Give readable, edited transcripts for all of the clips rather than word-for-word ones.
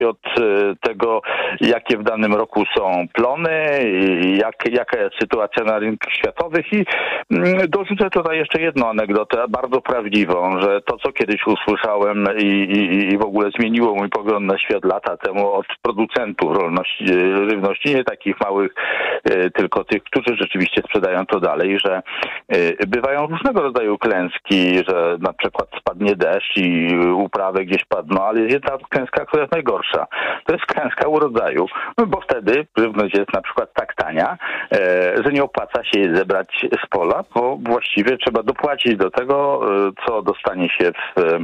od tego, jakie w danym roku są plony, jaka jest sytuacja na rynkach światowych i dorzucę tutaj jeszcze jedną anegdotę, bardzo prawdziwą, że to, co kiedyś usłyszałem i w ogóle zmieniło mój pogląd na świat lata temu od producentów żywności, nie takich małych, tylko tych, którzy rzeczywiście sprzedają to dalej, że bywają różnego rodzaju klęski, że na przykład spadnie deszcz i uprawy gdzieś padną, ale jest jedna klęska, która jest najgorsza. To jest klęska urodzaju, bo wtedy żywność jest na przykład tak tania, że nie opłaca się jej zebrać z pola, bo właściwie trzeba dopłacić do tego, co dostanie się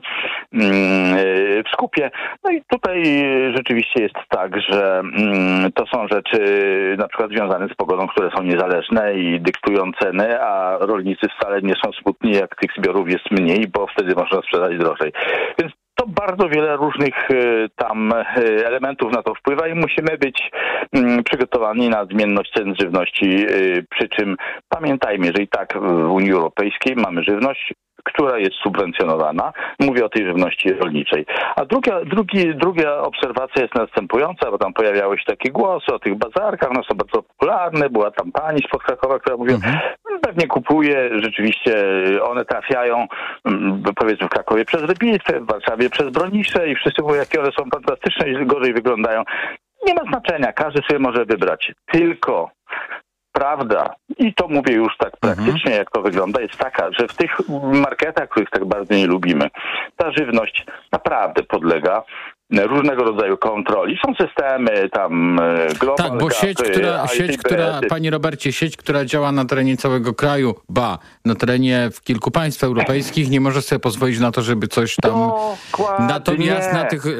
w skupie. No i tutaj rzeczywiście jest tak, że to są rzeczy na przykład związane z pogodą, które są niezależne i dyktują ceny, a rolnicy wcale nie są smutni, jak tych zbiorów jest mniej, bo wtedy można sprzedać drożej. Więc to bardzo wiele różnych tam elementów na to wpływa i musimy być przygotowani na zmienność cen żywności, przy czym pamiętajmy, że i tak w Unii Europejskiej mamy żywność, która jest subwencjonowana. Mówię o tej żywności rolniczej. A druga obserwacja jest następująca, bo tam pojawiały się takie głosy o tych bazarkach, one są bardzo popularne. Była tam pani spod Krakowa, która mówiła, pewnie kupuje, rzeczywiście one trafiają, powiedzmy w Krakowie przez Rybicę, w Warszawie przez Bronisze i wszyscy mówią, jakie one są fantastyczne i gorzej wyglądają. Nie ma znaczenia, każdy sobie może wybrać. Tylko prawda, i to mówię już tak praktycznie, jak to wygląda, jest taka, że w tych marketach, których tak bardzo nie lubimy, ta żywność naprawdę podlega różnego rodzaju kontroli. Są systemy tam Global Tak, bo panie Robercie, sieć, która działa na terenie całego kraju, na terenie w kilku państw europejskich, nie może sobie pozwolić na to, żeby coś tam... Dokładnie. Natomiast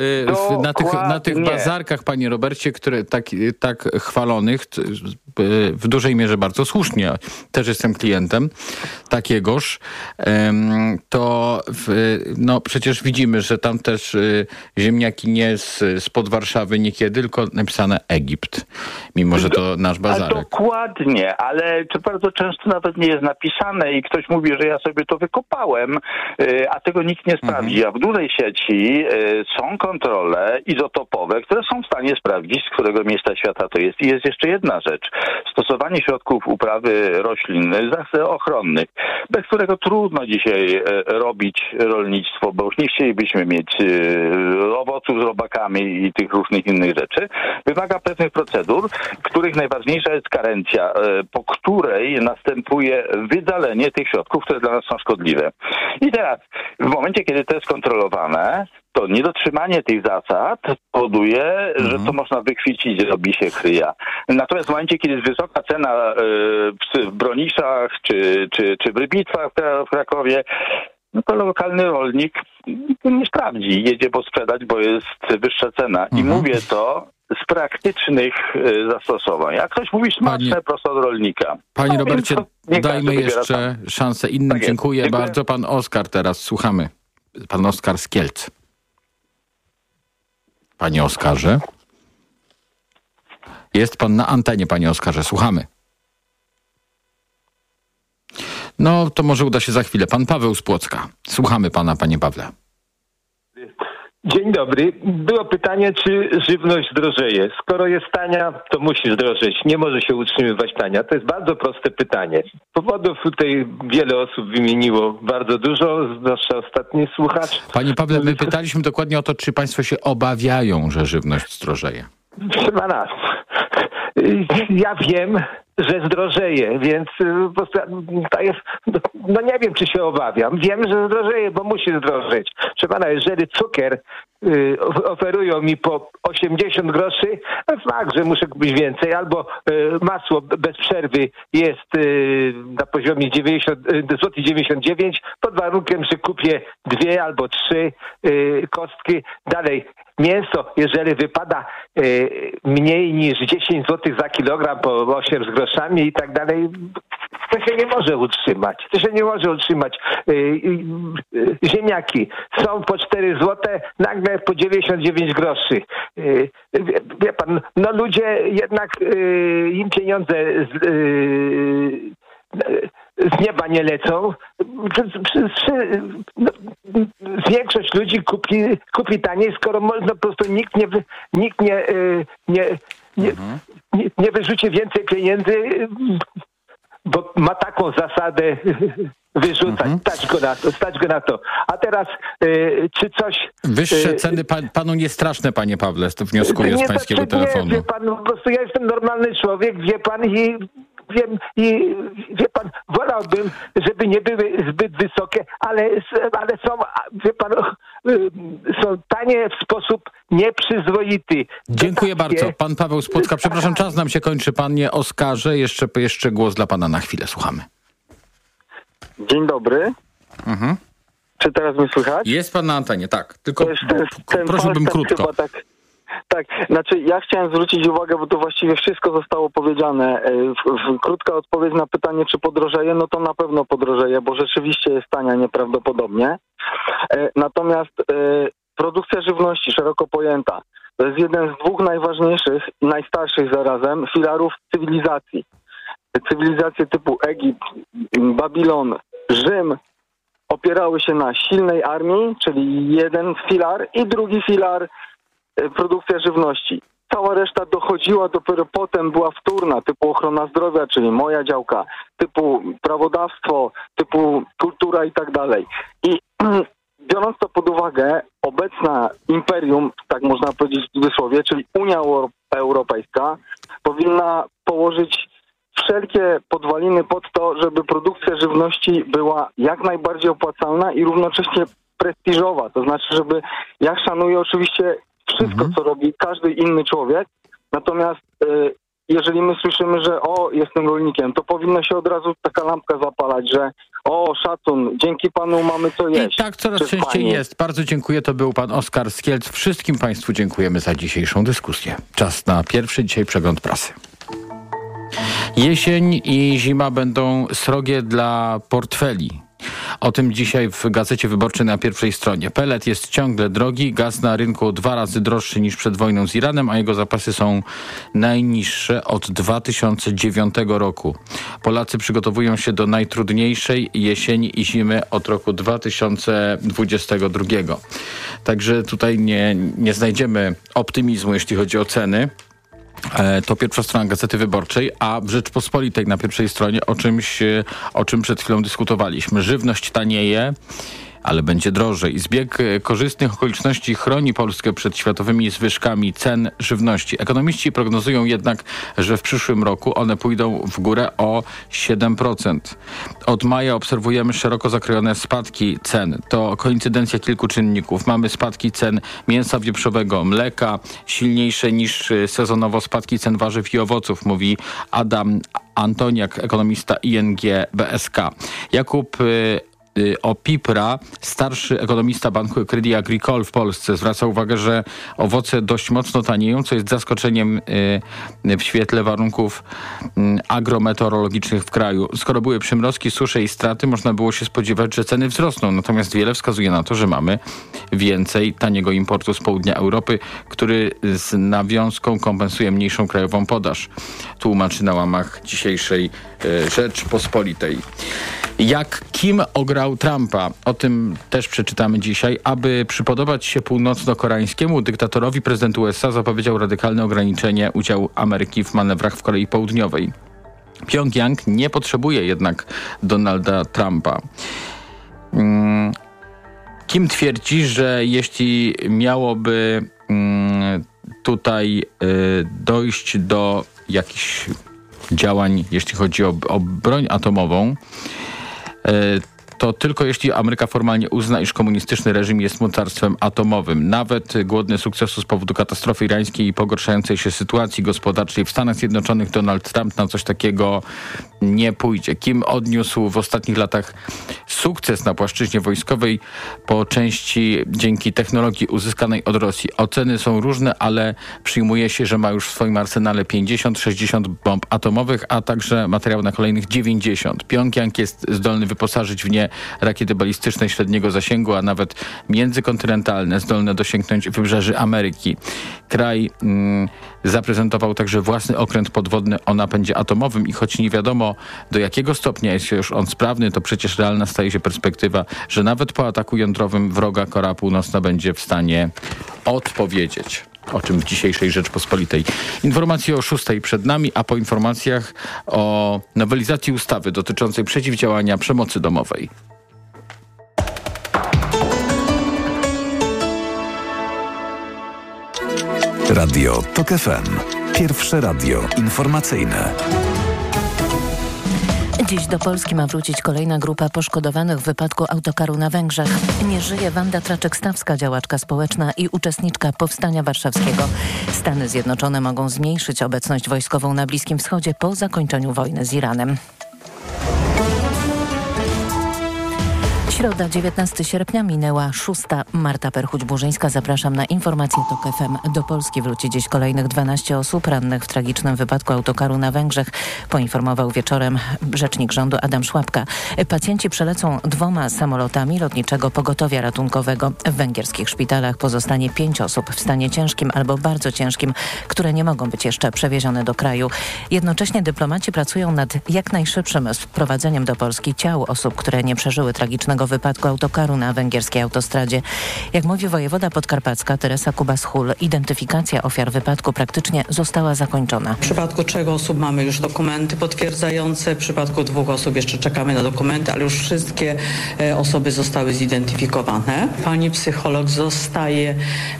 na tych bazarkach, panie Robercie, które tak chwalonych, w dużej mierze bardzo słusznie, też jestem klientem takiegoż, to przecież widzimy, że tam też ziemniaki nie spod Warszawy niekiedy, tylko napisane Egipt, mimo że to nasz bazarek. Dokładnie, ale to bardzo często nawet nie jest napisane i ktoś mówi, że ja sobie to wykopałem, a tego nikt nie sprawdzi. A w dużej sieci są kontrole izotopowe, które są w stanie sprawdzić, z którego miejsca świata to jest. I jest jeszcze jedna rzecz. Stosowanie środków uprawy roślin ochronnych, bez którego trudno dzisiaj robić rolnictwo, bo już nie chcielibyśmy mieć owoców z robakami i tych różnych innych rzeczy, wymaga pewnych procedur, których najważniejsza jest karencja, po której następuje wydalenie tych środków, które dla nas są szkodliwe. I teraz, w momencie, kiedy to jest kontrolowane, to niedotrzymanie tych zasad powoduje, że to można wychwycić, robi się kryja. Natomiast w momencie, kiedy jest wysoka cena w Broniszach czy w Rybicach w Krakowie, no to lokalny rolnik nie sprawdzi, jedzie sprzedać, bo jest wyższa cena. I mówię to z praktycznych zastosowań. Jak ktoś mówi smaczne, prosto od rolnika. Panie Robercie, dajmy jeszcze szansę innym. Tak Dziękuję bardzo. Pan Oskar teraz, słuchamy. Pan Oskar z Kielc. Panie Oskarze. Jest pan na antenie, panie Oskarze. Słuchamy. No, to może uda się za chwilę. Pan Paweł z Płocka. Słuchamy pana, panie Pawle. Dzień dobry. Było pytanie, czy żywność drożeje. Skoro jest tania, to musi zdrożeć. Nie może się utrzymywać tania. To jest bardzo proste pytanie. Powodów tutaj wiele osób wymieniło bardzo dużo, zwłaszcza ostatni słuchacz. Panie Pawle, my pytaliśmy dokładnie o to, czy państwo się obawiają, że żywność zdrożeje. Ja wiem, że zdrożeje, więc po prostu to jest, no nie wiem, czy się obawiam. Wiem, że zdrożeje, bo musi zdrożeć. Proszę pana, jeżeli cukier oferują mi po 80 groszy, fakt, że muszę kupić więcej, albo masło bez przerwy jest na poziomie 99 zł, pod warunkiem, że kupię 2 albo 3 kostki. Dalej, mięso, jeżeli wypada mniej niż 10 zł za kilogram, po 8 z groszami i tak dalej, to się nie może utrzymać. Ziemniaki są po 4 zł, nagle po 99 groszy. Wie pan, no ludzie jednak im pieniądze z nieba nie lecą. Większość ludzi kupi taniej, skoro można po prostu nikt nie wyrzuci więcej pieniędzy, bo ma taką zasadę wyrzucać, stać go na to. A teraz czy coś... Wyższe ceny panu nie straszne, panie Pawle, wnioskuję z pańskiego telefonu. Nie, wie pan, po prostu ja jestem normalny człowiek, wie pan, wie pan, wolałbym, żeby nie były zbyt wysokie, ale są, wie pan, są tanie w sposób nieprzyzwoity. Dziękuję bardzo. Pan Paweł Spłucka. Przepraszam, czas nam się kończy. Panie Oskarze, jeszcze głos dla pana na chwilę. Słuchamy. Dzień dobry. Mhm. Czy teraz mnie słychać? Jest pan na antenie, tak. Tylko prosiłbym krótko. Chyba tak, znaczy ja chciałem zwrócić uwagę, bo to właściwie wszystko zostało powiedziane. Krótka odpowiedź na pytanie, czy podrożeje, no to na pewno podrożeje, bo rzeczywiście jest tania nieprawdopodobnie. Natomiast produkcja żywności szeroko pojęta to jest jeden z dwóch najważniejszych i najstarszych zarazem filarów cywilizacji. Cywilizacje typu Egipt, Babilon, Rzym opierały się na silnej armii, czyli jeden filar, i drugi filar produkcja żywności. Cała reszta dochodziła dopiero potem, była wtórna, typu ochrona zdrowia, czyli moja działka, typu prawodawstwo, typu kultura i tak dalej. I biorąc to pod uwagę, obecna imperium, tak można powiedzieć w cudzysłowie, czyli Unia Europejska, powinna położyć wszelkie podwaliny pod to, żeby produkcja żywności była jak najbardziej opłacalna i równocześnie prestiżowa. To znaczy, żeby, ja szanuję oczywiście wszystko, co robi każdy inny człowiek, natomiast jeżeli my słyszymy, że jestem rolnikiem, to powinno się od razu taka lampka zapalać, że szacun, dzięki panu mamy co jeść. I tak coraz częściej jest. Bardzo dziękuję. To był pan Oskar z Kielc. Wszystkim państwu dziękujemy za dzisiejszą dyskusję. Czas na pierwszy dzisiaj przegląd prasy. Jesień i zima będą srogie dla portfeli. O tym dzisiaj w Gazecie Wyborczej na pierwszej stronie. Pelet jest ciągle drogi, gaz na rynku 2 razy droższy niż przed wojną z Iranem, a jego zapasy są najniższe od 2009 roku. Polacy przygotowują się do najtrudniejszej jesieni i zimy od roku 2022. Także tutaj nie znajdziemy optymizmu, jeśli chodzi o ceny. To pierwsza strona Gazety Wyborczej, a w Rzeczpospolitej na pierwszej stronie o czym przed chwilą dyskutowaliśmy. Żywność tanieje, ale będzie drożej. Zbieg korzystnych okoliczności chroni Polskę przed światowymi zwyżkami cen żywności. Ekonomiści prognozują jednak, że w przyszłym roku one pójdą w górę o 7%. Od maja obserwujemy szeroko zakrojone spadki cen. To koincydencja kilku czynników. Mamy spadki cen mięsa wieprzowego, mleka, silniejsze niż sezonowo spadki cen warzyw i owoców, mówi Adam Antoniak, ekonomista ING BSK. Jakub Opipra, starszy ekonomista Banku Crédit Agricole w Polsce, zwraca uwagę, że owoce dość mocno tanieją, co jest zaskoczeniem w świetle warunków agrometeorologicznych w kraju. Skoro były przymrozki, susze i straty, można było się spodziewać, że ceny wzrosną. Natomiast wiele wskazuje na to, że mamy więcej taniego importu z południa Europy, który z nawiązką kompensuje mniejszą krajową podaż. Tłumaczy na łamach dzisiejszej Rzeczpospolitej. Jak Kim ograł Trumpa, o tym też przeczytamy dzisiaj. Aby przypodobać się północno-koreańskiemu dyktatorowi, prezydent USA zapowiedział radykalne ograniczenie udziału Ameryki w manewrach w Korei Południowej. Pjongjang nie potrzebuje jednak Donalda Trumpa. Kim twierdzi, że jeśli miałoby tutaj dojść do jakichś działań, jeśli chodzi o broń atomową, to tylko jeśli Ameryka formalnie uzna, iż komunistyczny reżim jest mocarstwem atomowym. Nawet głodny sukcesu z powodu katastrofy irańskiej i pogarszającej się sytuacji gospodarczej w Stanach Zjednoczonych Donald Trump na coś takiego nie pójdzie. Kim odniósł w ostatnich latach sukces na płaszczyźnie wojskowej, po części dzięki technologii uzyskanej od Rosji. Oceny są różne, ale przyjmuje się, że ma już w swoim arsenale 50-60 bomb atomowych, a także materiał na kolejnych 90. Pjongjang jest zdolny wyposażyć w nie jedynie rakiety balistyczne średniego zasięgu, a nawet międzykontynentalne, zdolne dosięgnąć wybrzeży Ameryki. Kraj zaprezentował także własny okręt podwodny o napędzie atomowym i choć nie wiadomo do jakiego stopnia jest już on sprawny, to przecież realna staje się perspektywa, że nawet po ataku jądrowym wroga Korea Północna będzie w stanie odpowiedzieć. O czym w dzisiejszej Rzeczpospolitej. Informacje o 6:00 przed nami, a po informacjach o nowelizacji ustawy dotyczącej przeciwdziałania przemocy domowej. Radio TOK FM. Pierwsze radio informacyjne. Dziś do Polski ma wrócić kolejna grupa poszkodowanych w wypadku autokaru na Węgrzech. Nie żyje Wanda Traczyk-Stawska, działaczka społeczna i uczestniczka Powstania Warszawskiego. Stany Zjednoczone mogą zmniejszyć obecność wojskową na Bliskim Wschodzie po zakończeniu wojny z Iranem. Środa, 19 sierpnia, minęła 6:00. Marta Perchuć-Burzyńska, zapraszam na informacje TOK FM. Do Polski wróci dziś kolejnych 12 osób rannych w tragicznym wypadku autokaru na Węgrzech, poinformował wieczorem rzecznik rządu Adam Szłapka. Pacjenci przelecą 2 samolotami lotniczego pogotowia ratunkowego. W węgierskich szpitalach pozostanie 5 osób w stanie ciężkim albo bardzo ciężkim, które nie mogą być jeszcze przewiezione do kraju. Jednocześnie dyplomaci pracują nad jak najszybszym wprowadzeniem do Polski ciał osób, które nie przeżyły tragicznego wypadku autokaru na węgierskiej autostradzie. Jak mówi wojewoda podkarpacka Teresa Kubas-Hul, identyfikacja ofiar wypadku praktycznie została zakończona. W przypadku 3 osób mamy już dokumenty potwierdzające, w przypadku 2 osób jeszcze czekamy na dokumenty, ale już wszystkie osoby zostały zidentyfikowane. Pani psycholog zostaje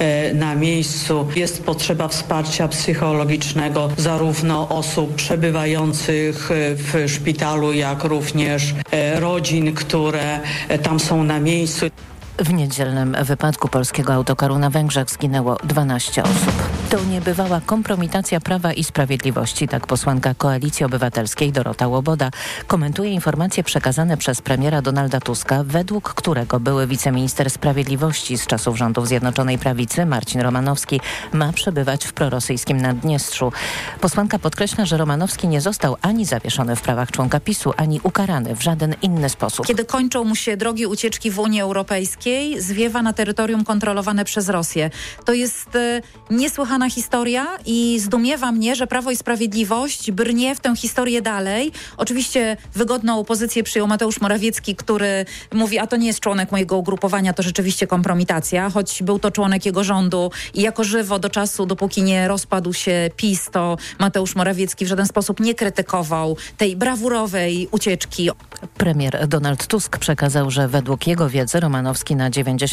na miejscu. Jest potrzeba wsparcia psychologicznego zarówno osób przebywających w szpitalu, jak również rodzin, które tam są na miejscu. W niedzielnym wypadku polskiego autokaru na Węgrzech zginęło 12 osób. To niebywała kompromitacja Prawa i Sprawiedliwości, tak posłanka Koalicji Obywatelskiej Dorota Łoboda komentuje informacje przekazane przez premiera Donalda Tuska, według którego były wiceminister sprawiedliwości z czasów rządów Zjednoczonej Prawicy Marcin Romanowski ma przebywać w prorosyjskim Naddniestrzu. Posłanka podkreśla, że Romanowski nie został ani zawieszony w prawach członka PiS-u, ani ukarany w żaden inny sposób. Kiedy kończą mu się drogi ucieczki w Unii Europejskiej, zwiewa na terytorium kontrolowane przez Rosję. To jest niesłychana historia i zdumiewa mnie, że Prawo i Sprawiedliwość brnie w tę historię dalej. Oczywiście wygodną pozycję przyjął Mateusz Morawiecki, który mówi, a to nie jest członek mojego ugrupowania, to rzeczywiście kompromitacja, choć był to członek jego rządu i jako żywo do czasu, dopóki nie rozpadł się PiS, to Mateusz Morawiecki w żaden sposób nie krytykował tej brawurowej ucieczki. Premier Donald Tusk przekazał, że według jego wiedzy Romanowski na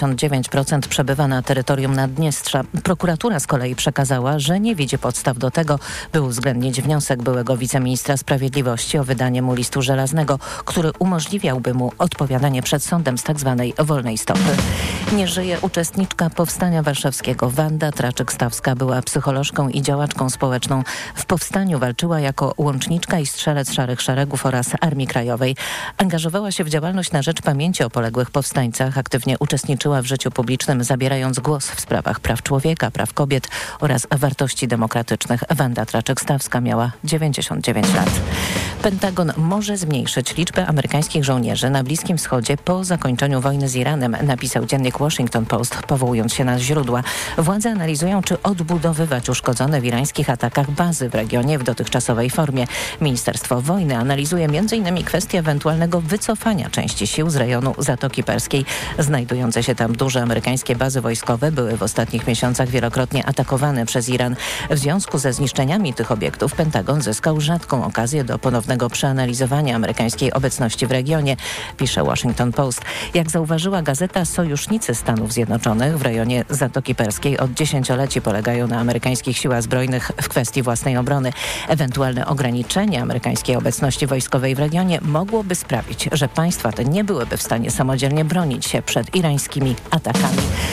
99% przebywa na terytorium Naddniestrza. Prokuratura z kolei przekazała, że nie widzi podstaw do tego, by uwzględnić wniosek byłego wiceministra sprawiedliwości o wydanie mu listu żelaznego, który umożliwiałby mu odpowiadanie przed sądem z tzw. wolnej stopy. Nie żyje uczestniczka Powstania Warszawskiego. Wanda Traczyk-Stawska była psycholożką i działaczką społeczną. W powstaniu walczyła jako łączniczka i strzelec Szarych Szeregów oraz Armii Krajowej. Angażowała się w działalność na rzecz pamięci o poległych powstańcach, aktywnie uczestniczyła w życiu publicznym, zabierając głos w sprawach praw człowieka, praw kobiet oraz wartości demokratycznych. Wanda Traczyk-Stawska miała 99 lat. Pentagon może zmniejszyć liczbę amerykańskich żołnierzy na Bliskim Wschodzie po zakończeniu wojny z Iranem, napisał dziennik Washington Post, powołując się na źródła. Władze analizują, czy odbudowywać uszkodzone w irańskich atakach bazy w regionie w dotychczasowej formie. Ministerstwo Wojny analizuje m.in. kwestię ewentualnego wycofania części sił z rejonu Zatoki Perskiej. Znajdujące się tam duże amerykańskie bazy wojskowe były w ostatnich miesiącach wielokrotnie atakowane przez Iran. W związku ze zniszczeniami tych obiektów Pentagon zyskał rzadką okazję do ponownego przeanalizowania amerykańskiej obecności w regionie, pisze Washington Post. Jak zauważyła gazeta, sojusznicy Stanów Zjednoczonych w rejonie Zatoki Perskiej od dziesięcioleci polegają na amerykańskich siłach zbrojnych w kwestii własnej obrony. Ewentualne ograniczenie amerykańskiej obecności wojskowej w regionie mogłoby sprawić, że państwa te nie byłyby w stanie samodzielnie bronić się przed irańskimi atakami.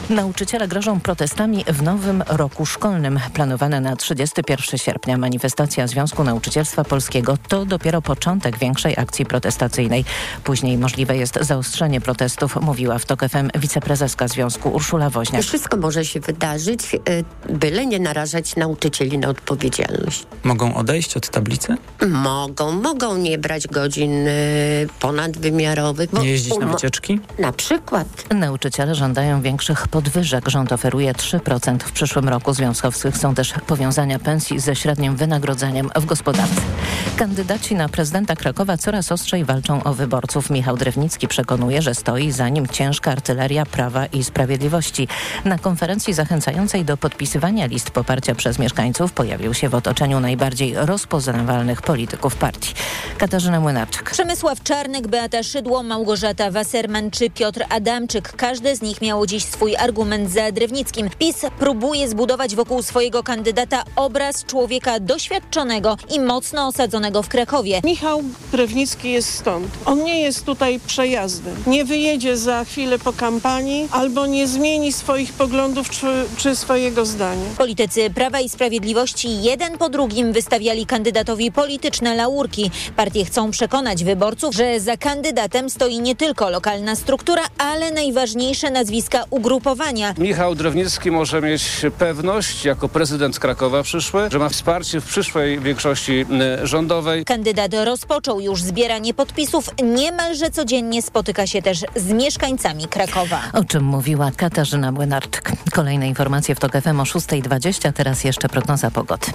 Nauczyciele grożą protestami w nowym roku szkolnym. Planowana na 31 sierpnia manifestacja Związku Nauczycielstwa Polskiego to dopiero początek większej akcji protestacyjnej. Później możliwe jest zaostrzenie protestów, mówiła w TOK FM wiceprezeska Związku Urszula Woźniak. Wszystko może się wydarzyć, byle nie narażać nauczycieli na odpowiedzialność. Mogą odejść od tablicy? Mogą nie brać godzin ponadwymiarowych. Nie jeździć na wycieczki? Na przykład. Nauczyciele żądają większych podwyżek. Rząd oferuje 3% w przyszłym roku. Związkowców chcą też powiązania pensji ze średnim wynagrodzeniem w gospodarce. Kandydaci na prezydenta Krakowa coraz ostrzej walczą o wyborców. Michał Drewnicki przekonuje, że stoi za nim ciężka artyleria Prawa i Sprawiedliwości. Na konferencji zachęcającej do podpisywania list poparcia przez mieszkańców pojawił się w otoczeniu najbardziej rozpoznawalnych polityków partii. Katarzyna Młynarczyk. Przemysław Czarnek, Beata Szydło, Małgorzata Wasserman czy Piotr Adamczyk. Każdy z nich miał dziś swój argument za Drewnickim. PiS próbuje zbudować wokół swojego kandydata obraz człowieka doświadczonego i mocno osadzonego w Krakowie. Michał Drewnicki jest stąd. On nie jest tutaj przejazdem. Nie wyjedzie za chwilę po kampanii albo nie zmieni swoich poglądów czy swojego zdania. Politycy Prawa i Sprawiedliwości jeden po drugim wystawiali kandydatowi polityczne laurki. Partie chcą przekonać wyborców, że za kandydatem stoi nie tylko lokalna struktura, ale najważniejsze nazwiska ugrupowania. Michał Drewnicki może mieć pewność jako prezydent Krakowa przyszły, że ma wsparcie w przyszłej większości rządowej. Kandydat rozpoczął już zbieranie podpisów. Niemalże codziennie spotyka się też z mieszkańcami Krakowa. O czym mówiła Katarzyna Młynarczyk. Kolejne informacje w TOK FM o 6:20. Teraz jeszcze prognoza pogody.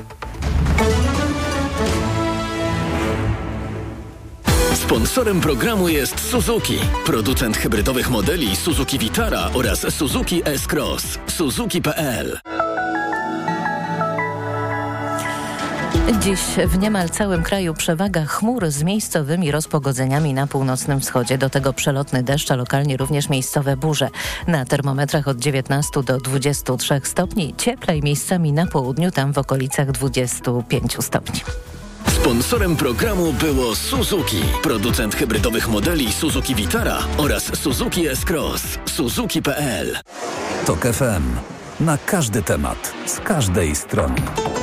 Sponsorem programu jest Suzuki, producent hybrydowych modeli Suzuki Vitara oraz Suzuki S-Cross. Suzuki.pl. Dziś w niemal całym kraju przewaga chmur z miejscowymi rozpogodzeniami na północnym wschodzie. Do tego przelotny deszcz, a lokalnie również miejscowe burze. Na termometrach od 19 do 23 stopni. Cieplej miejscami na południu, tam w okolicach 25 stopni. Sponsorem programu było Suzuki, producent hybrydowych modeli Suzuki Vitara oraz Suzuki S-Cross. Suzuki.pl. TOK FM. Na każdy temat, z każdej strony.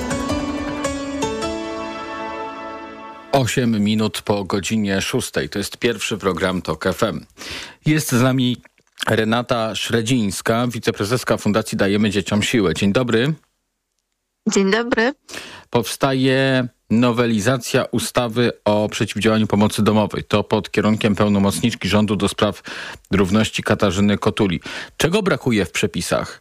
8 minut po godzinie 6. To jest pierwszy program TOK FM. Jest z nami Renata Szredzińska, wiceprezeska Fundacji Dajemy Dzieciom Siłę. Dzień dobry. Dzień dobry. Powstaje nowelizacja ustawy o przeciwdziałaniu pomocy domowej. To pod kierunkiem pełnomocniczki rządu do spraw równości Katarzyny Kotuli. Czego brakuje w przepisach?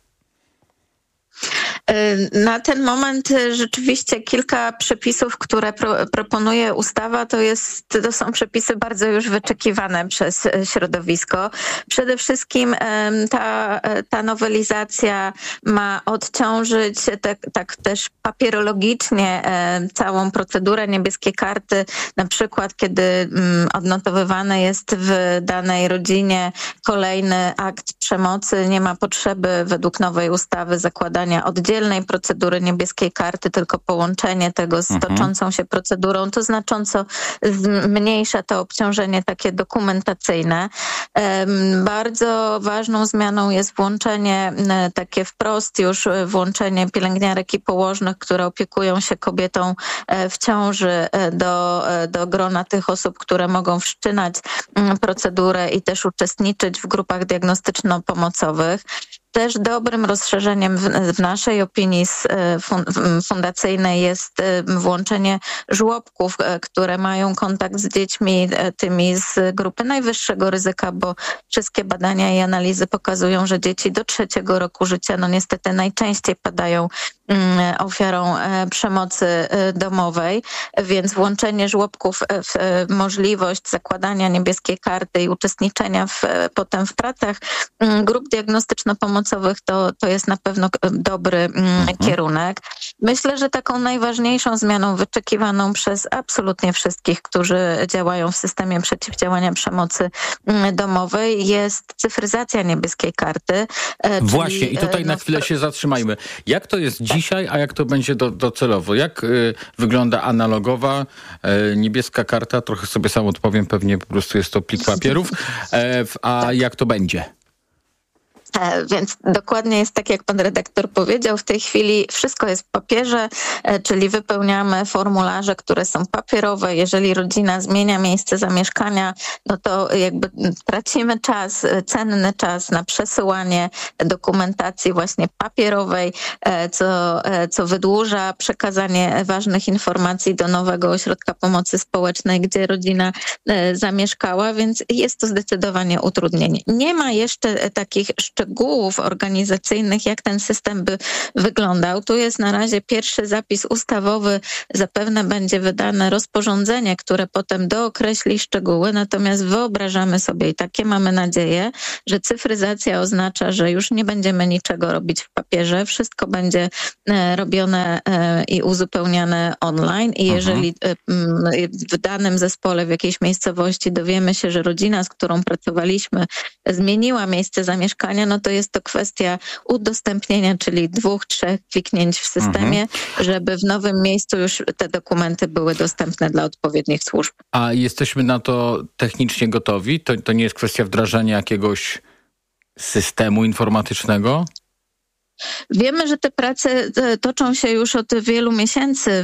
Na ten moment rzeczywiście kilka przepisów, które proponuje ustawa, to są przepisy bardzo już wyczekiwane przez środowisko. Przede wszystkim ta nowelizacja ma odciążyć tak też papierologicznie całą procedurę Niebieskie Karty. Na przykład, kiedy odnotowywany jest w danej rodzinie kolejny akt przemocy, nie ma potrzeby według nowej ustawy zakładania oddzielnej procedury Niebieskiej Karty, tylko połączenie tego z toczącą się procedurą, to znacząco zmniejsza to obciążenie takie dokumentacyjne. Bardzo ważną zmianą jest włączenie, takie wprost już włączenie pielęgniarek i położnych, które opiekują się kobietą w ciąży do grona tych osób, które mogą wszczynać procedurę i też uczestniczyć w grupach diagnostyczno-pomocowych. Też dobrym rozszerzeniem w naszej opinii fundacyjnej jest włączenie żłobków, które mają kontakt z dziećmi tymi z grupy najwyższego ryzyka, bo wszystkie badania i analizy pokazują, że dzieci do 3 roku życia niestety najczęściej padają ofiarą przemocy domowej, więc włączenie żłobków w możliwość zakładania Niebieskiej Karty i uczestniczenia potem w pracach grup diagnostyczno-pomocowych to jest na pewno dobry kierunek. Myślę, że taką najważniejszą zmianą wyczekiwaną przez absolutnie wszystkich, którzy działają w systemie przeciwdziałania przemocy domowej, jest cyfryzacja Niebieskiej Karty. Właśnie i tutaj na chwilę się zatrzymajmy. Jak to jest dzisiaj, a jak to będzie docelowo? Jak wygląda analogowa Niebieska Karta? Trochę sobie sam odpowiem, pewnie po prostu jest to plik papierów. A jak to będzie? Więc dokładnie jest tak, jak pan redaktor powiedział. W tej chwili wszystko jest w papierze, czyli wypełniamy formularze, które są papierowe. Jeżeli rodzina zmienia miejsce zamieszkania, no to jakby tracimy czas, cenny czas na przesyłanie dokumentacji właśnie papierowej, co wydłuża przekazanie ważnych informacji do nowego ośrodka pomocy społecznej, gdzie rodzina zamieszkała, więc jest to zdecydowanie utrudnienie. Nie ma jeszcze takich szczegółów organizacyjnych, jak ten system by wyglądał. Tu jest na razie pierwszy zapis ustawowy, zapewne będzie wydane rozporządzenie, które potem dookreśli szczegóły, natomiast wyobrażamy sobie i takie mamy nadzieję, że cyfryzacja oznacza, że już nie będziemy niczego robić w papierze, wszystko będzie robione i uzupełniane online i jeżeli w danym zespole, w jakiejś miejscowości dowiemy się, że rodzina, z którą pracowaliśmy, zmieniła miejsce zamieszkania, no to jest to kwestia udostępnienia, czyli 2-3 kliknięć w systemie, żeby w nowym miejscu już te dokumenty były dostępne dla odpowiednich służb. A jesteśmy na to technicznie gotowi? To nie jest kwestia wdrażania jakiegoś systemu informatycznego? Wiemy, że te prace toczą się już od wielu miesięcy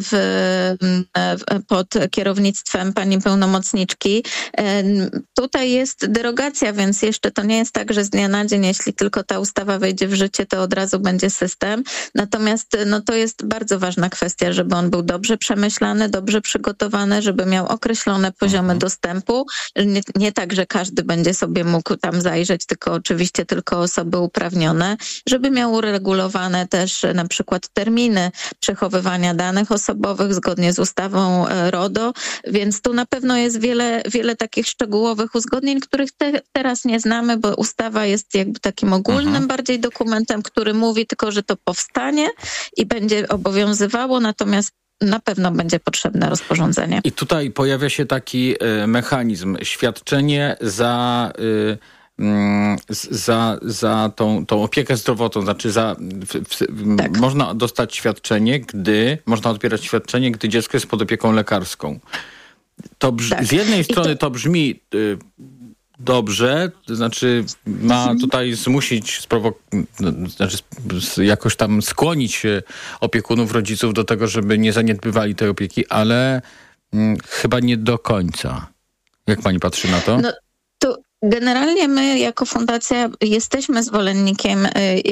pod kierownictwem pani pełnomocniczki. Tutaj jest derogacja, więc jeszcze to nie jest tak, że z dnia na dzień, jeśli tylko ta ustawa wejdzie w życie, to od razu będzie system. Natomiast to jest bardzo ważna kwestia, żeby on był dobrze przemyślany, dobrze przygotowany, żeby miał określone poziomy dostępu. Nie tak, że każdy będzie sobie mógł tam zajrzeć, tylko oczywiście tylko osoby uprawnione, żeby miał uregulowane też na przykład terminy przechowywania danych osobowych zgodnie z ustawą RODO, więc tu na pewno jest wiele takich szczegółowych uzgodnień, których teraz nie znamy, bo ustawa jest jakby takim ogólnym bardziej dokumentem, który mówi tylko, że to powstanie i będzie obowiązywało, natomiast na pewno będzie potrzebne rozporządzenie. I tutaj pojawia się taki mechanizm, świadczenie za tą opiekę zdrowotną, znaczy tak. Można dostać świadczenie, można odbierać świadczenie, gdy dziecko jest pod opieką lekarską. Tak. Z jednej strony to brzmi dobrze, to znaczy ma tutaj zmusić, jakoś tam skłonić opiekunów, rodziców do tego, żeby nie zaniedbywali tej opieki, ale chyba nie do końca. Jak pani patrzy na to? Generalnie my jako fundacja jesteśmy zwolennikiem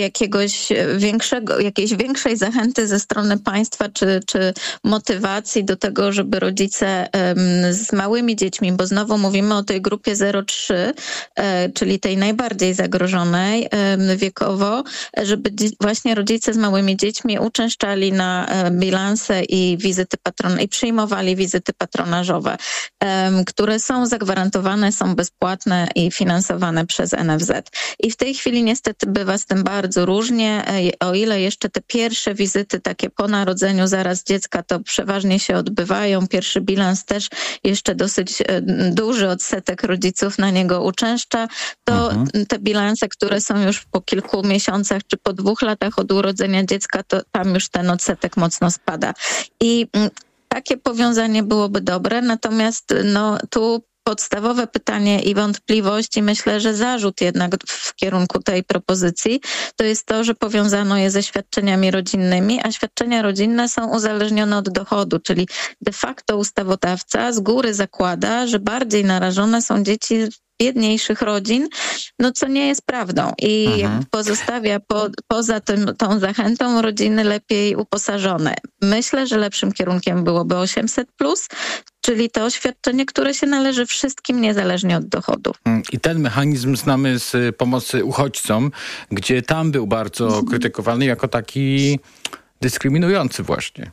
jakiejś większej zachęty ze strony państwa czy motywacji do tego, żeby rodzice z małymi dziećmi, bo znowu mówimy o tej grupie 0-3, czyli tej najbardziej zagrożonej wiekowo, żeby właśnie rodzice z małymi dziećmi uczęszczali na bilanse i wizyty i przyjmowali wizyty patronażowe, które są zagwarantowane, są bezpłatne i finansowane przez NFZ. I w tej chwili niestety bywa z tym bardzo różnie. O ile jeszcze te pierwsze wizyty takie po narodzeniu zaraz dziecka to przeważnie się odbywają, pierwszy bilans też jeszcze dosyć duży odsetek rodziców na niego uczęszcza, to te bilanse, które są już po kilku miesiącach czy po 2 latach od urodzenia dziecka, to tam już ten odsetek mocno spada. I takie powiązanie byłoby dobre, natomiast tu podstawowe pytanie i wątpliwości, myślę, że zarzut jednak w kierunku tej propozycji, to jest to, że powiązano je ze świadczeniami rodzinnymi, a świadczenia rodzinne są uzależnione od dochodu, czyli de facto ustawodawca z góry zakłada, że bardziej narażone są dzieci biedniejszych rodzin, co nie jest prawdą i pozostawia poza tą zachętą rodziny lepiej uposażone. Myślę, że lepszym kierunkiem byłoby 800+, czyli to świadczenie, które się należy wszystkim niezależnie od dochodu. I ten mechanizm znamy z pomocy uchodźcom, gdzie tam był bardzo krytykowany jako taki dyskryminujący właśnie.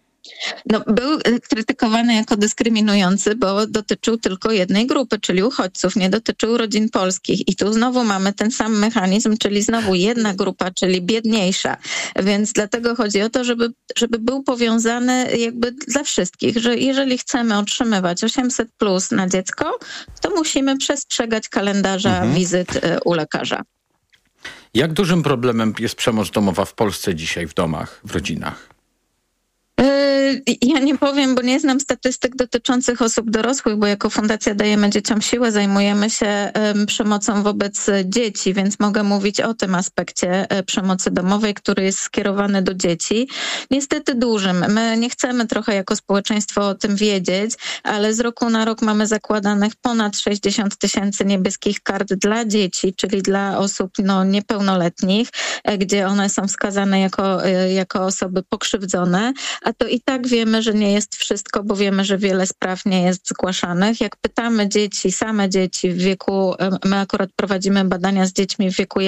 Był krytykowany jako dyskryminujący, bo dotyczył tylko jednej grupy, czyli uchodźców, nie dotyczył rodzin polskich. I tu znowu mamy ten sam mechanizm, czyli znowu jedna grupa, czyli biedniejsza. Więc dlatego chodzi o to, żeby był powiązany jakby dla wszystkich, że jeżeli chcemy otrzymywać 800+ na dziecko, to musimy przestrzegać kalendarza wizyt u lekarza. Jak dużym problemem jest przemoc domowa w Polsce dzisiaj w domach, w rodzinach? ja nie powiem, bo nie znam statystyk dotyczących osób dorosłych, bo jako Fundacja Dajemy Dzieciom Siłę zajmujemy się przemocą wobec dzieci, więc mogę mówić o tym aspekcie przemocy domowej, który jest skierowany do dzieci. Niestety dużym. My nie chcemy trochę jako społeczeństwo o tym wiedzieć, ale z roku na rok mamy zakładanych ponad 60 000 niebieskich kart dla dzieci, czyli dla osób niepełnoletnich, gdzie one są wskazane jako osoby pokrzywdzone, a to i tak wiemy, że nie jest wszystko, bo wiemy, że wiele spraw nie jest zgłaszanych. Jak pytamy dzieci, same dzieci w wieku, my akurat prowadzimy badania z dziećmi w wieku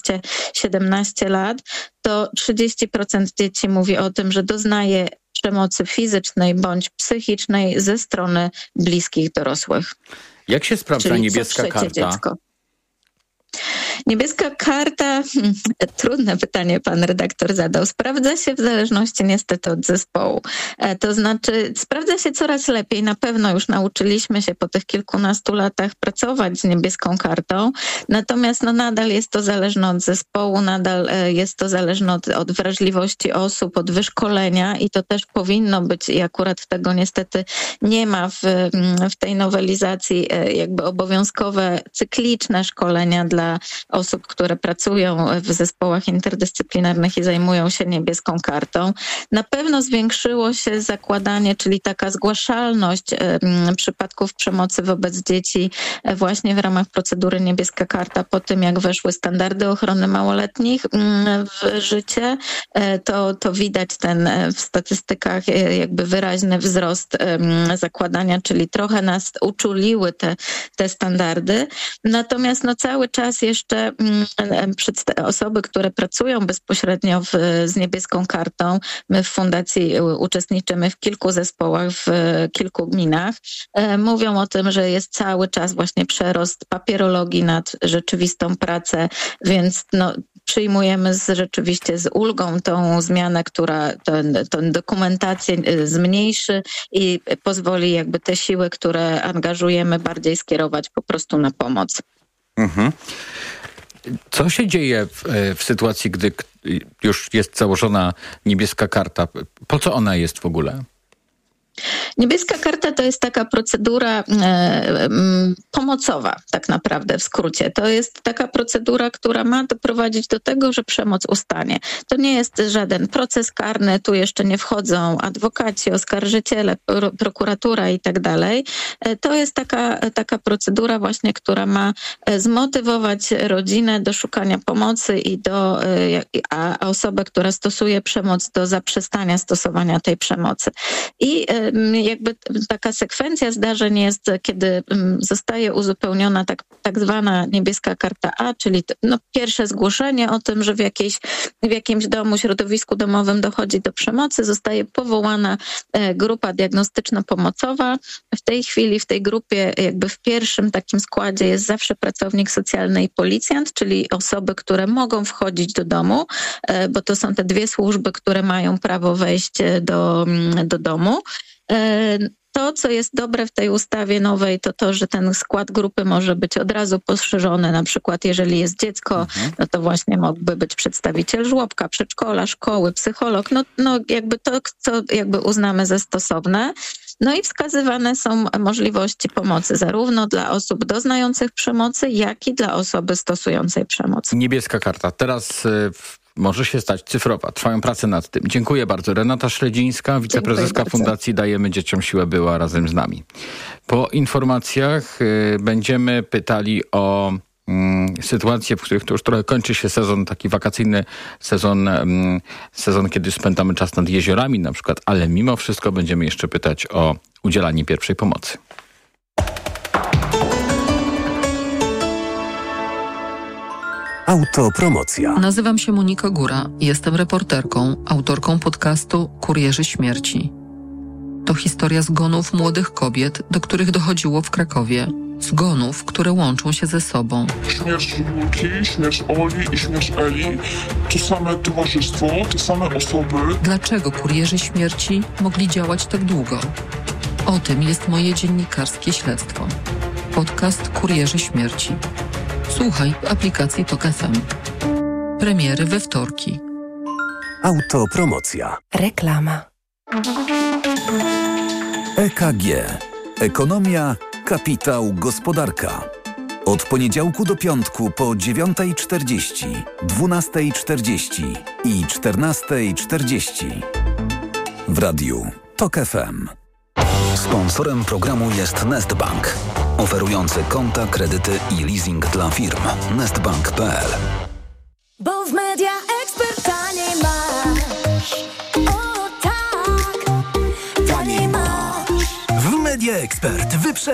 11-17 lat, to 30% dzieci mówi o tym, że doznaje przemocy fizycznej bądź psychicznej ze strony bliskich dorosłych. Jak się sprawdza czyli niebieska karta? Dziecko. Niebieska karta, trudne pytanie pan redaktor zadał. Sprawdza się w zależności niestety od zespołu. To znaczy sprawdza się coraz lepiej. Na pewno już nauczyliśmy się po tych kilkunastu latach pracować z niebieską kartą. Natomiast nadal jest to zależne od zespołu, nadal jest to zależne od wrażliwości osób, od wyszkolenia i to też powinno być i akurat tego niestety nie ma w tej nowelizacji jakby obowiązkowe cykliczne szkolenia dla osób, które pracują w zespołach interdyscyplinarnych i zajmują się niebieską kartą. Na pewno zwiększyło się zakładanie, czyli taka zgłaszalność przypadków przemocy wobec dzieci właśnie w ramach procedury niebieska karta po tym, jak weszły standardy ochrony małoletnich w życie. To widać w statystykach jakby wyraźny wzrost zakładania, czyli trochę nas uczuliły te standardy. Natomiast cały czas jeszcze osoby, które pracują bezpośrednio z niebieską kartą, my w Fundacji uczestniczymy w kilku zespołach, w kilku gminach, mówią o tym, że jest cały czas właśnie przerost papierologii nad rzeczywistą pracę, więc przyjmujemy rzeczywiście z ulgą tą zmianę, która tę dokumentację zmniejszy i pozwoli jakby te siły, które angażujemy, bardziej skierować po prostu na pomoc. Mhm. Co się dzieje w sytuacji, gdy już jest założona niebieska karta? Po co ona jest w ogóle? Niebieska karta to jest taka procedura pomocowa, tak naprawdę w skrócie. To jest taka procedura, która ma doprowadzić do tego, że przemoc ustanie. To nie jest żaden proces karny, tu jeszcze nie wchodzą adwokaci, oskarżyciele, prokuratura i tak dalej. To jest taka procedura właśnie, która ma zmotywować rodzinę do szukania pomocy a osobę, która stosuje przemoc, do zaprzestania stosowania tej przemocy. I jakby taka sekwencja zdarzeń jest, kiedy zostaje uzupełniona tak zwana niebieska karta A, czyli pierwsze zgłoszenie o tym, że w jakimś domu, środowisku domowym dochodzi do przemocy, zostaje powołana grupa diagnostyczno-pomocowa. W tej chwili w tej grupie jakby w pierwszym takim składzie jest zawsze pracownik socjalny i policjant, czyli osoby, które mogą wchodzić do domu, bo to są te dwie służby, które mają prawo wejść do domu. To, co jest dobre w tej ustawie nowej, to, że ten skład grupy może być od razu poszerzony. Na przykład, jeżeli jest dziecko, to właśnie mógłby być przedstawiciel żłobka, przedszkola, szkoły, psycholog. Jakby to, co jakby uznamy za stosowne. I wskazywane są możliwości pomocy zarówno dla osób doznających przemocy, jak i dla osoby stosującej przemoc. Niebieska karta. Teraz może się stać cyfrowa. Trwają prace nad tym. Dziękuję bardzo. Renata Śledzińska, wiceprezeska Fundacji Dajemy Dzieciom Siłę, była razem z nami. Po informacjach będziemy pytali o sytuacje, w których to już trochę kończy się sezon, taki wakacyjny sezon, kiedy spędzamy czas nad jeziorami na przykład, ale mimo wszystko będziemy jeszcze pytać o udzielanie pierwszej pomocy. Autopromocja. Nazywam się Monika Góra. Jestem reporterką, autorką podcastu Kurierzy Śmierci. To historia zgonów młodych kobiet, do których dochodziło w Krakowie. Zgonów, które łączą się ze sobą. Śmierć Julki, śmierć Oli i śmierć Eli to same towarzystwo, te same osoby. Dlaczego kurierzy śmierci mogli działać tak długo? O tym jest moje dziennikarskie śledztwo. Podcast Kurierzy Śmierci. Słuchaj w aplikacji TOK FM. Premiery we wtorki. Autopromocja. Reklama. EKG. Ekonomia, kapitał, gospodarka. Od poniedziałku do piątku po 9:40, 12:40 i 14:40. W radiu TOK FM. Sponsorem programu jest Nestbank, oferujący konta, kredyty i leasing dla firm. Nestbank.pl. Bo w Media Expert taniej masz. O tak, taniej masz. W Media Expert